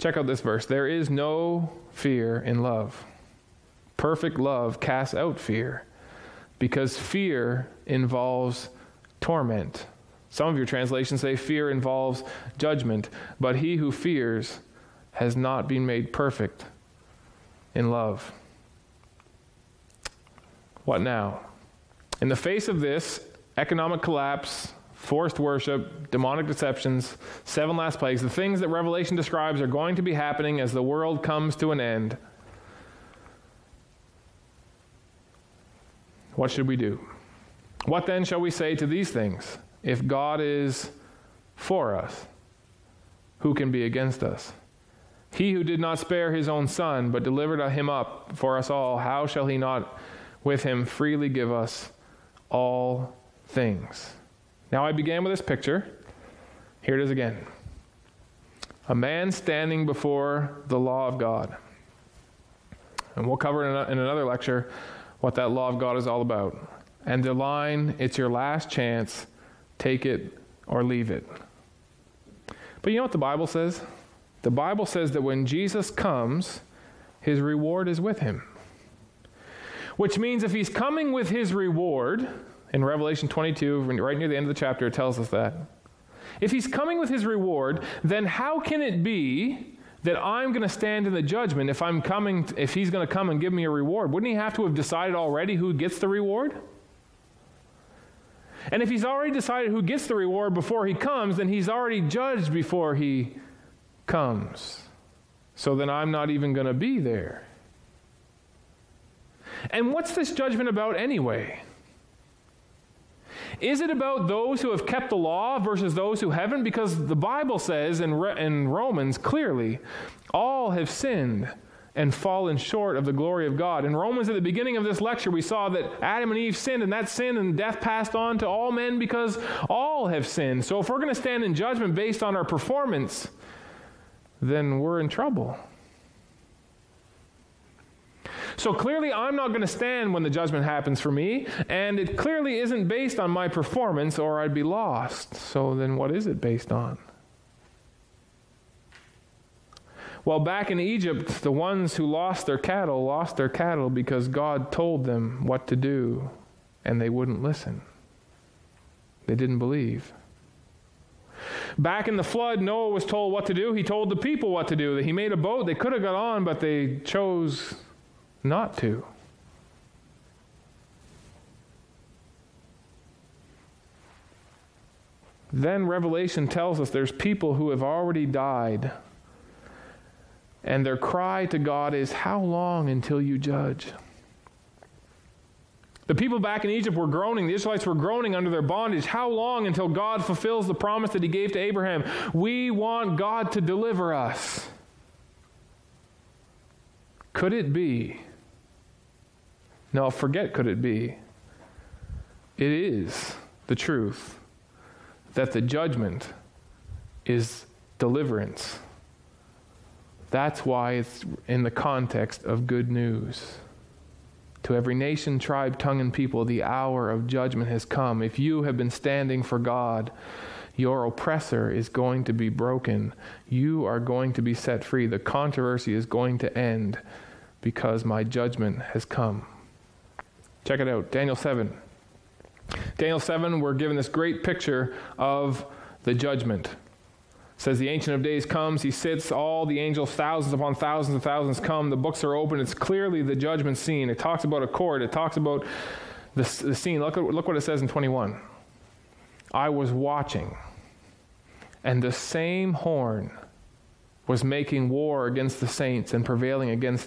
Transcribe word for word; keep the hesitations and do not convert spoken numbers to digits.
Check out this verse. There is no fear in love. Perfect love casts out fear, because fear involves torment. Some of your translations say fear involves judgment, but he who fears has not been made perfect in love. What now? In the face of this economic collapse, forced worship, demonic deceptions, seven last plagues, the things that Revelation describes are going to be happening as the world comes to an end. What should we do? What then shall we say to these things? If God is for us, who can be against us? He who did not spare his own son, but delivered him up for us all, how shall he not with him freely give us all things? Now I began with this picture. Here it is again. A man standing before the law of God. And we'll cover in another lecture what that law of God is all about. And the line, it's your last chance, take it or leave it. But you know what the Bible says? The Bible says that when Jesus comes, his reward is with him. Which means if he's coming with his reward, in Revelation twenty-two, right near the end of the chapter, it tells us that. If he's coming with his reward, then how can it be that I'm going to stand in the judgment if I'm coming, if he's going to come and give me a reward? Wouldn't he have to have decided already who gets the reward? And if he's already decided who gets the reward before he comes, then he's already judged before he comes. So then I'm not even going to be there. And what's this judgment about anyway? Is it about those who have kept the law versus those who haven't? Because the Bible says in, Re- in Romans clearly, all have sinned and fallen short of the glory of God. In Romans, at the beginning of this lecture, we saw that Adam and Eve sinned, and that sin and death passed on to all men because all have sinned. So if we're going to stand in judgment based on our performance, then we're in trouble. So clearly I'm not going to stand when the judgment happens for me, and it clearly isn't based on my performance or I'd be lost. So then what is it based on? Well, back in Egypt, the ones who lost their cattle lost their cattle because God told them what to do, and they wouldn't listen. They didn't believe. Back in the flood, Noah was told what to do. He told the people what to do. He made a boat. They could have got on, but they chose not to. Then Revelation tells us there's people who have already died, and their cry to God is, how long until you judge? The people back in Egypt were groaning. The Israelites were groaning under their bondage. How long until God fulfills the promise that he gave to Abraham? We want God to deliver us. Could it be? No, forget could it be. It is the truth that the judgment is deliverance. That's why it's in the context of good news. To every nation, tribe, tongue, and people, the hour of judgment has come. If you have been standing for God, your oppressor is going to be broken. You are going to be set free. The controversy is going to end because my judgment has come. Check it out, Daniel seven. Daniel seven, we're given this great picture of the judgment. It says the Ancient of Days comes, he sits, all the angels, thousands upon thousands and thousands come, the books are open, it's clearly the judgment scene. It talks about a court, it talks about the, the scene. Look, look what it says in twenty-one. I was watching, and the same horn was making war against the saints and prevailing against